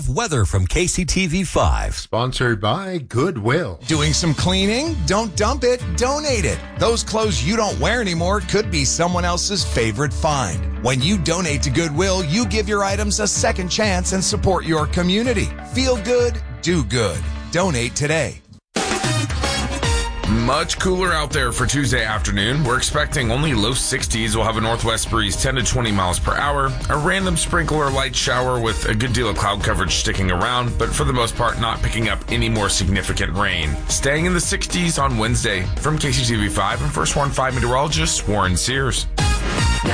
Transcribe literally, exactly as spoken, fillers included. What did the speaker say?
Live weather from K C T V five. Sponsored by Goodwill. Doing some cleaning? Don't dump it, donate it. Those clothes you don't wear anymore could be someone else's favorite find. When you donate to Goodwill, you give your items a second chance and support your community. Feel good, do good. Donate today. Much cooler out there for Tuesday afternoon. We're expecting only low sixties. We'll have a northwest breeze ten to twenty miles per hour. A random sprinkle or light shower with a good deal of cloud coverage sticking around, but for the most part not picking up any more significant rain. Staying in the sixties on Wednesday. From K C T V five and First Warn five meteorologist Warren Sears.